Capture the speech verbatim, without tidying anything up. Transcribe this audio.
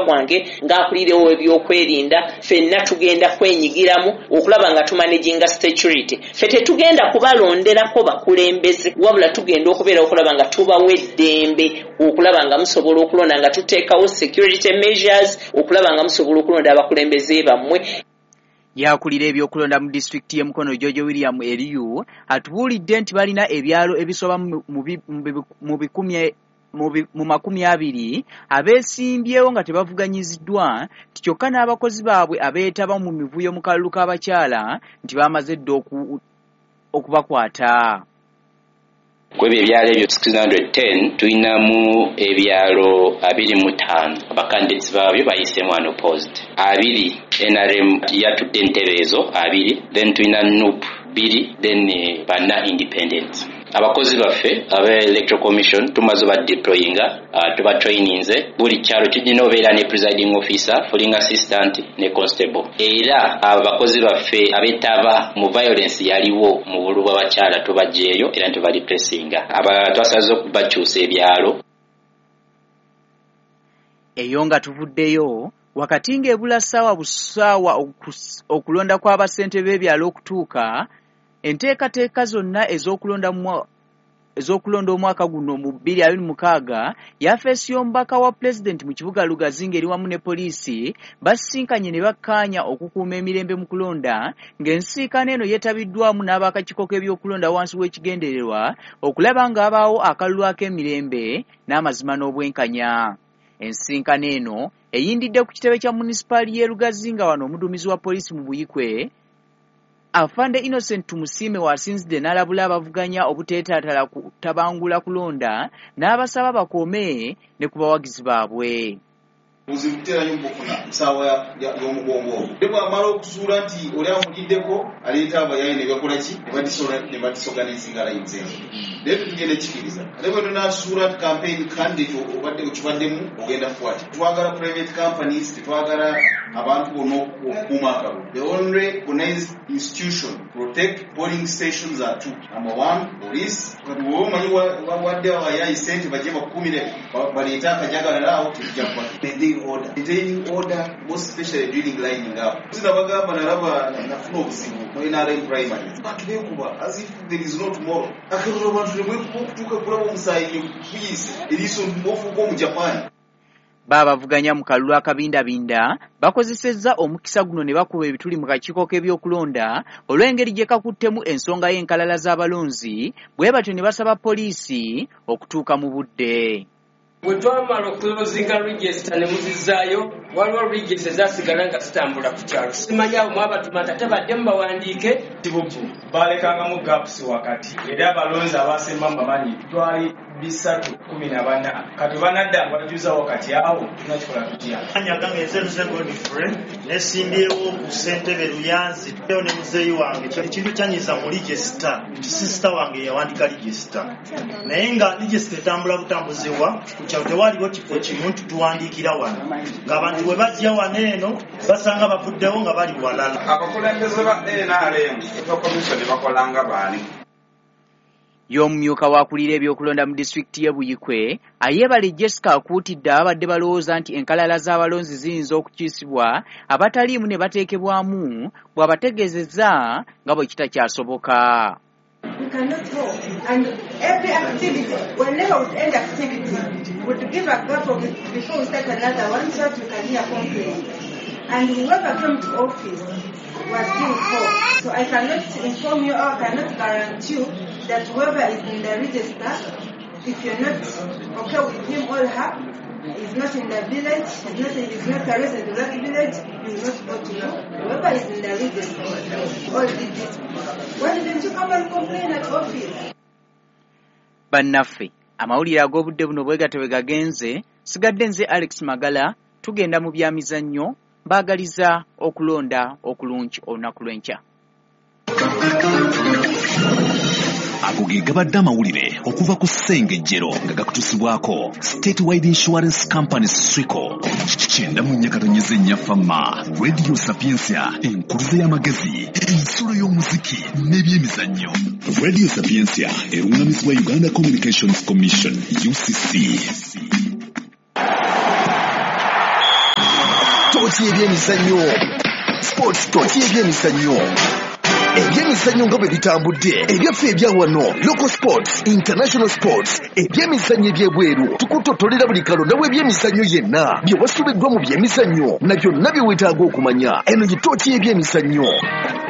gwange ng'akulirewo ebyokwerinda ffenna tugenda kwenyigiramu okulaba nga tumanaginga security. Ffe tetugenda kubalonderako bakulembeze wabula tugenda okubeera okulaba nga tubawa eddembe okulaba nga musobola okulonda nga tuteekawo security measures okulaba nga musobola okulonda abakulembeze bammwe. Yakulira ebyokulonda mu district y'e Mukono George William Eliu atubuulidde nti balina ebyalo ebisoba mu bikumi mu makumi abiri abeesimbyewo nga tebavuganyiziddwa nti kyokka n'abakozi baabwe abeetaba mu mivuyo mu kalulu k'abakyala nti bamaze dda okubakwata. Kwebyo ebyalo ebyo six hundred ten tulinamu ebyalo abiri mu ttaano abakandidates baabyo bayisemu unopposed, abiri N R M yatudde entebe ezo abiri, then tulina N U P biri, then bana independent. Abakozi baffe aba electoral commission tumaze ba deployinga uh, tuba traininze buli kyalo kijina obeera ne presiding officer, fuling assistant ne constable. Era abakozi baffe abetaba mu violence yaliwo mu bulu bw'abakyala tubajjeeyo era tubali pressinga aba twasaze okubakyusa ebyalo. Eyo nga tuvuddeyo wakati ng'ebula ssaawa busaawa okulonda kw'abasente b'ebyalo okutuuka, enteekateeka zonna ez'okulonda ez'okulonda omwaka guno mu bbiri abiri mu mukaaga yafeesi y'omubaka wa pulezidenti mu kibuga Lugazi ng'eri wamu ne poliisi basisinkanye ne bakkaanya okukuuma emirembe mu kulonda, ng'ensiikano eno yeetabiddwamu n'ab'akakiiko k'ebyokulonda wansi w'ekigendererwa okulaba ng'abaawo akalulu ak'emirembe n'amazima n'obwenkanya. Ensinkano eno eyindidde ku kitebe kya munisipaali y'e Lugazi nga wano omuduumizi wa poliisi mu Buyikwe Afande Innocent Tumusiime wasinzidde n'alabula abavuganya obuteetaatala kutabangula kulonda n'abasaba bakoome ne ku bawagizi baabwe. Uzibutera nyumba kuna sawa y'omugongo debwa amala okuzuula nti oli amuliddeko aleeta abayaayi ne bakola ki ne batisoganizinga layinze leero tugenda kikiriza lebo tunasuula campaign candidate obadde okibaddemu ogenda kukwata. Twagala private companies, twagala abantu bonna okukuuma akalulu. The only organized institution protect polling stations are two. Number one, police. Kati wowe omanyi wadde abayaayi sente bajje bakukumire baleeta akajagalala awo tujja kukwata. Order. Maintaining order, most especially during lining up. Sina bagamba naraba nafuna obuzibu mu N R M primary. Bantu bekuba as if there is no tomorrow. Akalulu abantu nebwekuba okutuuka kulaba omusaayi kuyise eriiso ofuuka mu Japan. Baabavuganya mu kalulu akabindabinda bakozesezza omukisa guno ne bakuba ebituli mu kakiiko k'ebyokulonda olw'engeri gye kakuttemu ensonga y'enkalala z'abalonzi, bwe batyo ne basaba poliisi okutuuka mu budde. Bwe twamala okulozinga register ne muzizaayo waliwo register zasigala nga zitambula ku kyalo. Simanyi abo mwabatumata tabadde mubawandiike tibubu balekangamu gaps wakati era abalonzi abasemba bamanyi twali bisatu kumi na bana kati banadda batujuza wakati awo tunakikola tutya anyagange ezeruze Godfrey nesimbyewo ku ssentebe Luyanzi tuyo ne muzeeyi wange ekintu kyanyiza mu register sister wange yawandika register naye nga register etambula butambuzibwa kukyalo tewaliwo kifo kimu tuwandiikira wano ng'abantu bwe bajja wano eno basanga bavuddewo nga bali walala. Abakulembeze ba N R M commission bakolanga baani y'omumyuka w'akulira ebyokulonda mu disitulikiti y'e Buyikwe ayebale Jessica akuutidde abadde balowooza nti enkalala z'abalonzi ziyinza okukiisibwa abataliimu ne bateekebwamu bw'abategeezezza nga bwe kitakyasoboka. We cannot go, and every activity, whenever we end activity, would give a gap of it before we start another one, so that we can hear complaints. And whoever came to office was being called. So I cannot inform you or I cannot guarantee you that whoever is in the register, if you're not okay with him or her, is not in the village, is not, is not a resident of that village, you will not go to know. Whoever is in the register, all did this. Why didn't you come and complain at office? Bannaffe, amawulire ag'obudde buno bwe gatyo bwe gagenze, sigadde nze Alex Magala, tugenda mu byamizannyo, baagaliza okulonda okulungi olunaku lw'enkya. Ago ge gabadde amawulire okuva ku ssengejjero nga gakutusibwako State Wide Insurance Company Swico kyenda mu nnyakatonyeze nnyafama Radio Sapiensia enkuluze y'amagezi ensulo y'omuziki n'ebyemizannyo. Radio Sapiensia erungamizibwa Uganda Communications Commission U C C. tooki ebyemizannyo sports tooki ebyemizannyo ebyemizannyo nga bwe bitambudde ebyaffe ebya wano local sports international sports ebyemizannyo ebyebweru tukutottolera buli kalonda w'ebyemizannyo yenna bye wasubiddwa mu byemizannyo na byonna bye weetaaga okumanya eno gye tooki ebyemizannyo